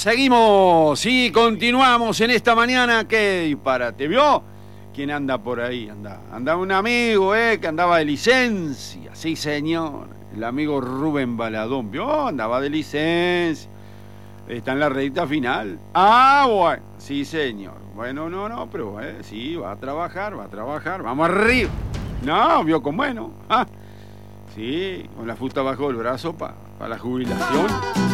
Seguimos, sí, continuamos en esta mañana. Qué disparate, ¿vio? ¿Quién anda por ahí? Andaba un amigo, que andaba de licencia. Sí, señor. El amigo Rubén Baladón, ¿vio? Andaba de licencia. Está en la recta final. Ah, bueno. Sí, señor. Bueno, no, pero sí, va a trabajar. Vamos arriba. No, vio con bueno. Ah, sí, con la fusta bajo el brazo para la jubilación.